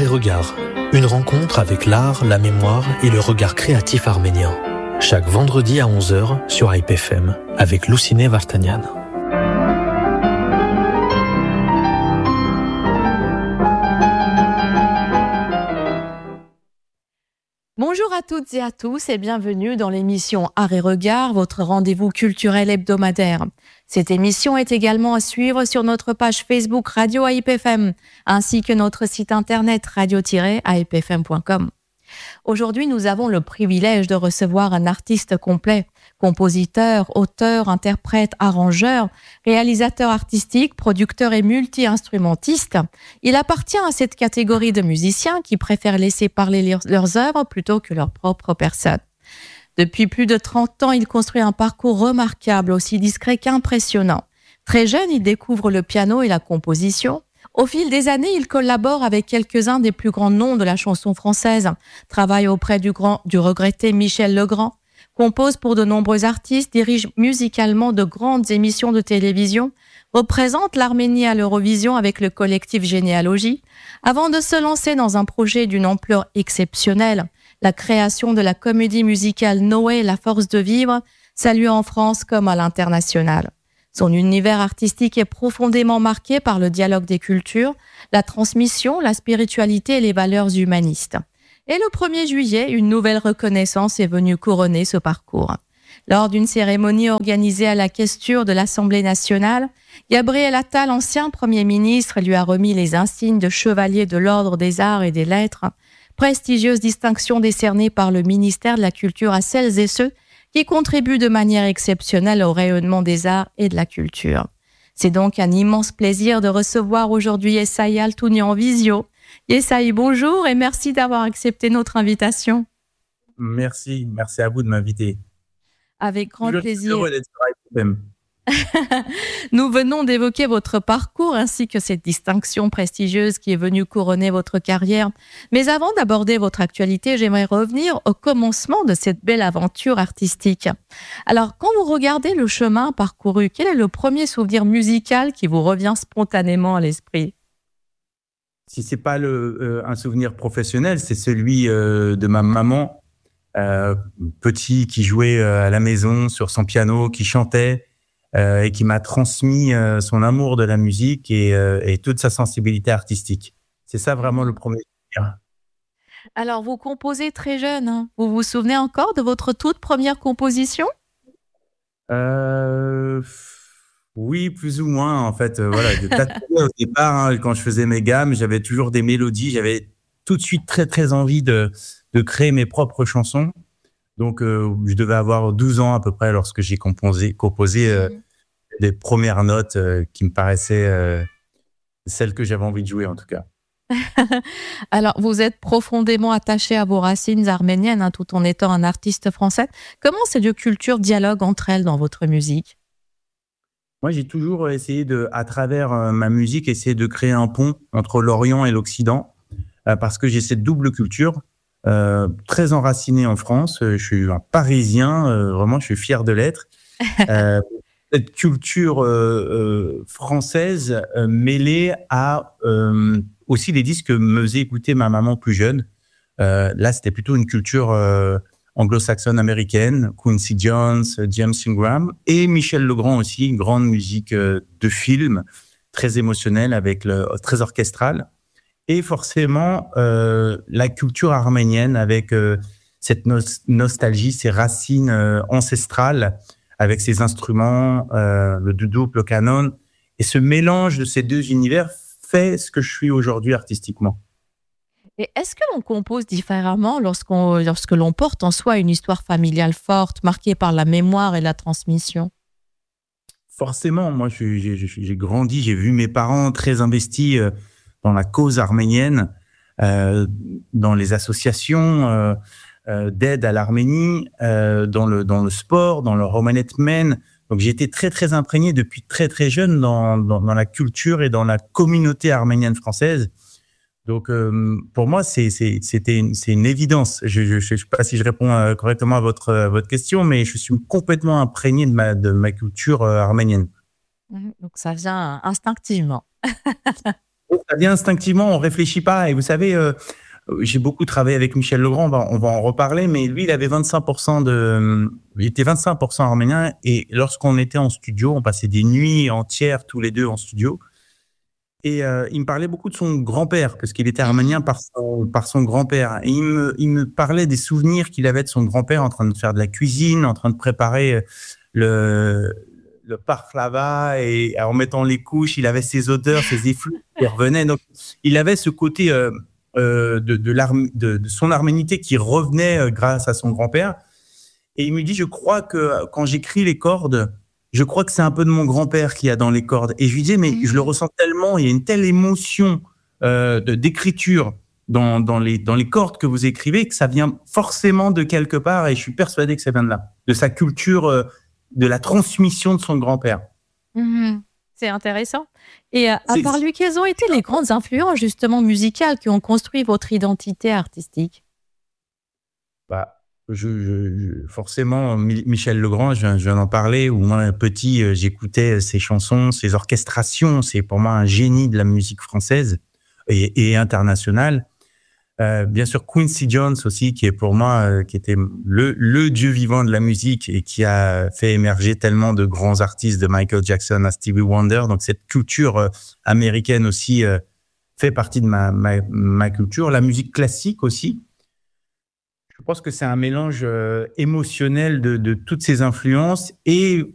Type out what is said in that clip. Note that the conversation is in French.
Art et regard, une rencontre avec l'art, la mémoire et le regard créatif arménien. Chaque vendredi à 11h sur Hype FM avec Loucine Vartanian. Bonjour à toutes et à tous et bienvenue dans l'émission Art et Regard, votre rendez-vous culturel hebdomadaire. Cette émission est également à suivre sur notre page Facebook Radio Hype FM ainsi que notre site internet radio-hypefm.com. Aujourd'hui, nous avons le privilège de recevoir un artiste complet, compositeur, auteur, interprète, arrangeur, réalisateur artistique, producteur et multi-instrumentiste. Il appartient à cette catégorie de musiciens qui préfèrent laisser parler leurs œuvres plutôt que leur propre personne. Depuis plus de 30 ans, il construit un parcours remarquable, aussi discret qu'impressionnant. Très jeune, il découvre le piano et la composition. Au fil des années, il collabore avec quelques-uns des plus grands noms de la chanson française, travaille auprès du regretté Michel Legrand, compose pour de nombreux artistes, dirige musicalement de grandes émissions de télévision, représente l'Arménie à l'Eurovision avec le collectif Généalogie, avant de se lancer dans un projet d'une ampleur exceptionnelle, la création de la comédie musicale Noé, la force de vivre, saluée en France comme à l'international. Son univers artistique est profondément marqué par le dialogue des cultures, la transmission, la spiritualité et les valeurs humanistes. Et le 1er juillet, une nouvelle reconnaissance est venue couronner ce parcours. Lors d'une cérémonie organisée à la questure de l'Assemblée nationale, Gabriel Attal, ancien Premier ministre, lui a remis les insignes de chevalier de l'Ordre des Arts et des Lettres, prestigieuse distinction décernée par le ministère de la Culture à celles et ceux qui contribuent de manière exceptionnelle au rayonnement des arts et de la culture. C'est donc un immense plaisir de recevoir aujourd'hui Yessaï Altouni en visio. Yessaï, bonjour et merci d'avoir accepté notre invitation. Merci à vous de m'inviter. Avec grand plaisir. Heureux d'être sur IPM. Nous venons d'évoquer votre parcours ainsi que cette distinction prestigieuse qui est venue couronner votre carrière. Mais avant d'aborder votre actualité, j'aimerais revenir au commencement de cette belle aventure artistique. Alors, quand vous regardez le chemin parcouru, quel est le premier souvenir musical qui vous revient spontanément à l'esprit ? Si c'est pas un souvenir professionnel, c'est celui de ma maman, petit, qui jouait à la maison sur son piano, qui chantait. Et qui m'a transmis son amour de la musique et toute sa sensibilité artistique. C'est ça vraiment le premier souvenir. Alors, vous composez très jeune, hein. Vous vous souvenez encore de votre toute première composition ? Oui, plus ou moins, en fait. Voilà, au départ, hein, quand je faisais mes gammes, j'avais toujours des mélodies. J'avais tout de suite très, très envie de créer mes propres chansons. Donc, je devais avoir 12 ans à peu près lorsque j'ai composé les premières notes qui me paraissaient celles que j'avais envie de jouer, en tout cas. Alors, vous êtes profondément attaché à vos racines arméniennes, hein, tout en étant un artiste français. Comment ces deux cultures dialoguent entre elles dans votre musique ? Moi, j'ai toujours essayé à travers ma musique, essayer de créer un pont entre l'Orient et l'Occident, parce que j'ai cette double culture. Très enraciné en France, je suis un Parisien, vraiment je suis fier de l'être. Cette culture française mêlée à aussi les disques que me faisait écouter ma maman plus jeune. Là, c'était plutôt une culture anglo-saxonne américaine, Quincy Jones, James Ingram et Michel Legrand aussi, une grande musique de film, très émotionnelle, très orchestrale. Et forcément, la culture arménienne avec cette nostalgie, ses racines ancestrales, avec ses instruments, le doudouk, le canon. Et ce mélange de ces deux univers fait ce que je suis aujourd'hui artistiquement. Et est-ce que l'on compose différemment lorsque l'on porte en soi une histoire familiale forte, marquée par la mémoire et la transmission ? Forcément, moi j'ai grandi, j'ai vu mes parents très investis dans la cause arménienne, dans les associations d'aide à l'Arménie, dans le sport, dans le Romanet Men. Donc j'ai été très très imprégné depuis très très jeune dans la culture et dans la communauté arménienne française. Donc pour moi c'est une évidence. Je sais pas si je réponds correctement à votre question, mais je suis complètement imprégné de ma culture arménienne. Donc ça vient instinctivement. Ça vient instinctivement, on réfléchit pas. Et vous savez, j'ai beaucoup travaillé avec Michel Legrand, on va en reparler, mais lui, il avait 25% il était 25% arménien. Et lorsqu'on était en studio, on passait des nuits entières tous les deux en studio. Et il me parlait beaucoup de son grand-père, parce qu'il était arménien par son grand-père. Et il me parlait des souvenirs qu'il avait de son grand-père en train de faire de la cuisine, en train de préparer le parflava, et en mettant les couches, il avait ses odeurs, ses effluves qui revenaient. Donc, il avait ce côté de son arménité qui revenait grâce à son grand-père. Et il me dit, je crois que quand j'écris les cordes, je crois que c'est un peu de mon grand-père qu'il y a dans les cordes. Et je lui disais, mais je le ressens tellement, il y a une telle émotion d'écriture dans les cordes que vous écrivez, que ça vient forcément de quelque part, et je suis persuadé que ça vient de là, de sa culture, de la transmission de son grand-père. C'est intéressant. Et à part lui, quelles ont été les grandes influences justement musicales qui ont construit votre identité artistique? Forcément, Michel Legrand, je viens d'en parler, où moi, petit, j'écoutais ses chansons, ses orchestrations. C'est pour moi un génie de la musique française et internationale. Bien sûr, Quincy Jones aussi, qui est pour moi, qui était le dieu vivant de la musique et qui a fait émerger tellement de grands artistes, de Michael Jackson à Stevie Wonder. Donc, cette culture américaine aussi fait partie de ma culture. La musique classique aussi. Je pense que c'est un mélange émotionnel de toutes ces influences, et